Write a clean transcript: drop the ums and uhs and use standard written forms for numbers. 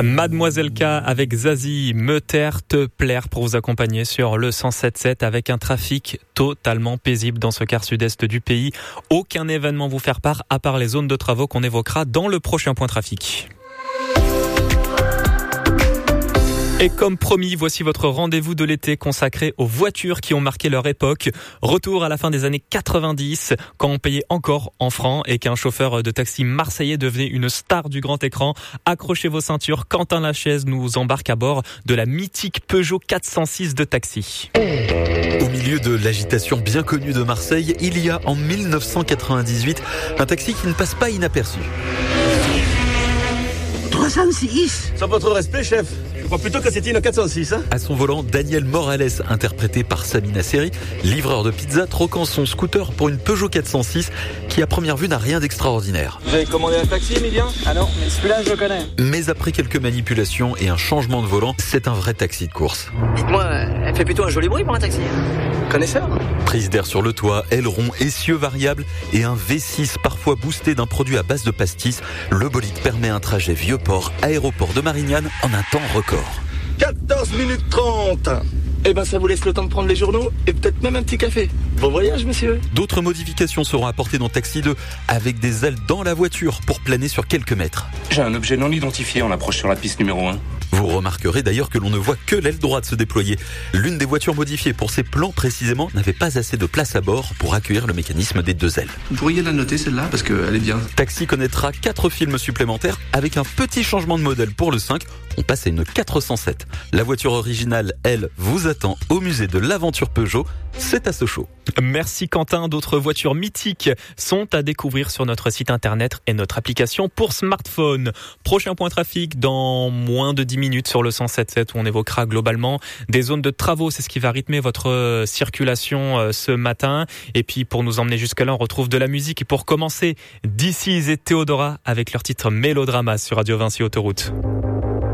Mademoiselle K avec Zazie, me taire, te plaire pour vous accompagner sur le 107.7 avec un trafic totalement paisible dans ce quart sud-est du pays. Aucun événement vous faire part à part les zones de travaux qu'on évoquera dans le prochain point trafic. Et comme promis, voici votre rendez-vous de l'été consacré aux voitures qui ont marqué leur époque. Retour à la fin des années 90, quand on payait encore en francs et qu'un chauffeur de taxi marseillais devenait une star du grand écran. Accrochez vos ceintures, Quentin Lachaise nous embarque à bord de la mythique Peugeot 406 de taxi. Au milieu de l'agitation bien connue de Marseille, il y a en 1998 un taxi qui ne passe pas inaperçu. 306 Sans votre respect, chef. Je crois plutôt que c'était une 406, hein. À son volant, Daniel Morales, interprété par Samina Seri, livreur de pizza, troquant son scooter pour une Peugeot 406 qui à première vue n'a rien d'extraordinaire. Vous avez commandé un taxi, Emilien ? Ah non, mais celui-là, je le connais. Mais après quelques manipulations et un changement de volant, c'est un vrai taxi de course. Dites-moi, elle fait plutôt un joli bruit pour un taxi. Connaisseur ? Prise d'air sur le toit, aileron, essieux variables et un V6 parfois boosté d'un produit à base de pastis, le bolide permet un trajet Vieux-Port, aéroport de Marignane en un temps record. 14 minutes 30. Eh ben, ça vous laisse le temps de prendre les journaux et peut-être même un petit café. Bon voyage, monsieur. D'autres modifications seront apportées dans Taxi 2 avec des ailes dans la voiture pour planer sur quelques mètres. J'ai un objet non identifié en approche sur la piste numéro 1. Vous remarquerez d'ailleurs que l'on ne voit que l'aile droite se déployer. L'une des voitures modifiées pour ces plans précisément n'avait pas assez de place à bord pour accueillir le mécanisme des deux ailes. Vous pourriez la noter celle-là parce qu'elle est bien. Taxi connaîtra 4 films supplémentaires avec un petit changement de modèle pour le 5. On passe à une 407. La voiture originale, elle, vous attend au musée de l'aventure Peugeot. C'est à Sochaux. Merci Quentin. D'autres voitures mythiques sont à découvrir sur notre site internet et notre application pour smartphone. Prochain point trafic dans moins de 10 minutes sur le 107.7 où on évoquera globalement des zones de travaux. C'est ce qui va rythmer votre circulation ce matin. Et puis pour nous emmener jusqu'à là, on retrouve de la musique. Et pour commencer, DC's et Théodora avec leur titre Mélodrama sur Radio Vinci Autoroute.